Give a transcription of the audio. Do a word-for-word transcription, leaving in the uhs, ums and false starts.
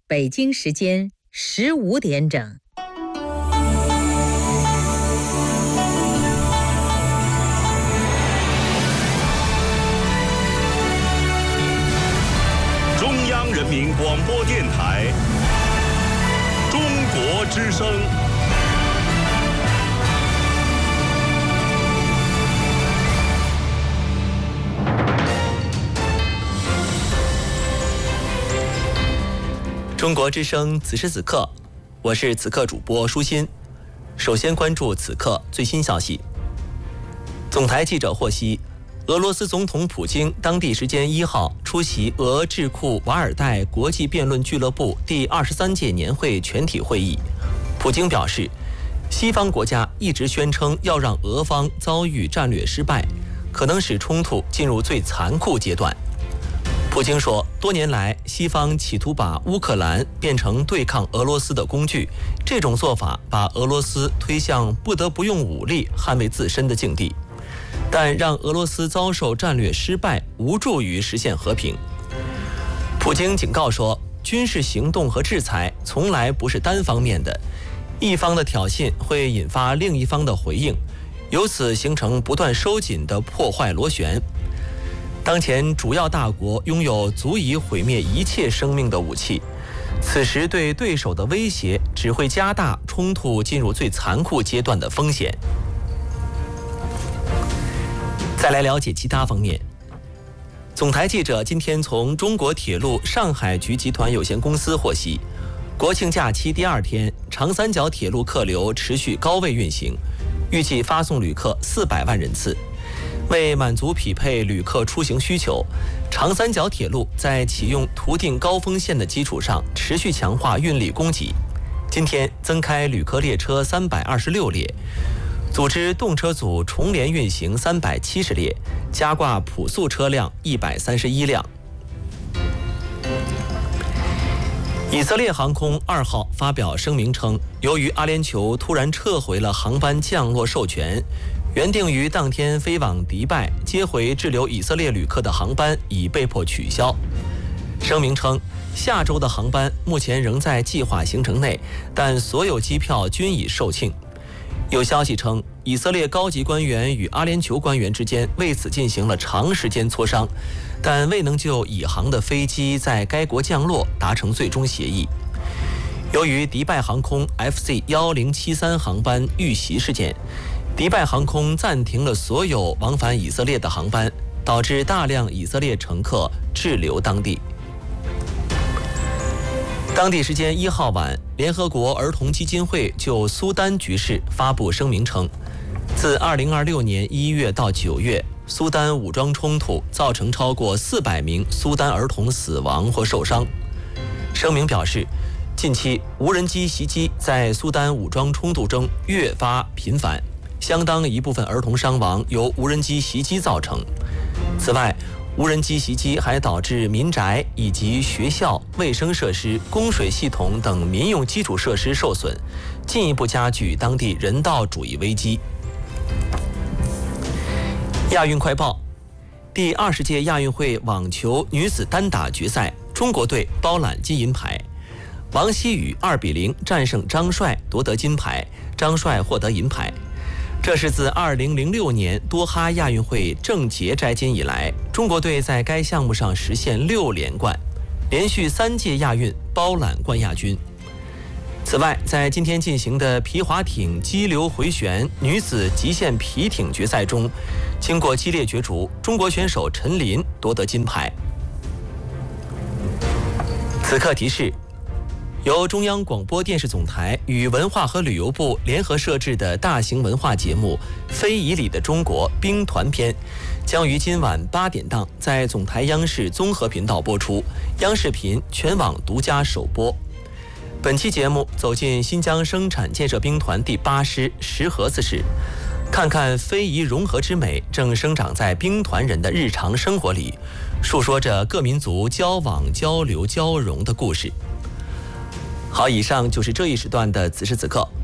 北京时间十五点整。 中央人民广播电台中国之声。 中国之声，此时此刻，我是此刻主播舒心。首先关注此刻最新消息。总台记者获悉，俄罗斯总统普京当地时间一号出席俄智库瓦尔代国际辩论俱乐部第二十三届年会全体会议。普京表示，西方国家一直宣称要让俄方遭遇战略失败，可能使冲突进入最残酷阶段。普京说，多年来西方企图把乌克兰变成对抗俄罗斯的工具，这种做法把俄罗斯推向不得不用武力捍卫自身的境地，但让俄罗斯遭受战略失败无助于实现和平。普京警告说，军事行动和制裁从来不是单方面的，一方的挑衅会引发另一方的回应，由此形成不断收紧的破坏螺旋。当前主要大国拥有足以毁灭一切生命的武器，此时对对手的威胁只会加大冲突进入最残酷阶段的风险。再来了解其他方面。总台记者今天从中国铁路上海局集团有限公司获悉，国庆假期第二天，长三角铁路客流持续高位运行，预计发送旅客四百万人次。为满足匹配旅客出行需求，长三角铁路在启用图定高峰线的基础上，持续强化运力供给。今天增开旅客列车三百二十六列，组织动车组重联运行三百七十列，加挂普速车辆一百三十一辆。以色列航空二号发表声明称，由于阿联酋突然撤回了航班降落授权，原定于当天飞往迪拜接回滞留以色列旅客的航班已被迫取消。声明称，下周的航班目前仍在计划行程内，但所有机票均已售罄。有消息称，以色列高级官员与阿联酋官员之间为此进行了长时间磋商，但未能就以航的飞机在该国降落达成最终协议。由于迪拜航空 F C 一零七三航班遇袭事件，迪拜航空暂停了所有往返以色列的航班，导致大量以色列乘客滞留当地。当地时间一号晚，联合国儿童基金会就苏丹局势发布声明称，自二零二六年一月到九月，苏丹武装冲突造成超过四百名苏丹儿童死亡或受伤。声明表示，近期无人机袭击在苏丹武装冲突中越发频繁，相当一部分儿童伤亡由无人机袭击造成。此外，无人机袭击还导致民宅以及学校、卫生设施、供水系统等民用基础设施受损，进一步加剧当地人道主义危机。亚运快报：第二十届亚运会网球女子单打决赛，中国队包揽金银牌。王希雨二比零战胜张帅，夺得金牌，张帅获得银牌。这是自二零零六年多哈亚运会郑捷摘金以来，中国队在该项目上实现六连冠，连续三届亚运包揽冠亚军。此外，在今天进行的皮划艇激流回旋女子极限皮艇决赛中，经过激烈角逐，中国选手陈琳夺得金牌。此刻提示，由中央广播电视总台与文化和旅游部联合设置的大型文化节目《非遗里的中国兵团篇》将于今晚八点档在总台央视综合频道播出，央视频全网独家首播。本期节目走进新疆生产建设兵团第八师石河子市，看看非遗融合之美正生长在兵团人的日常生活里，述说着各民族交往、交流、交融的故事。好，以上就是这一时段的此时此刻。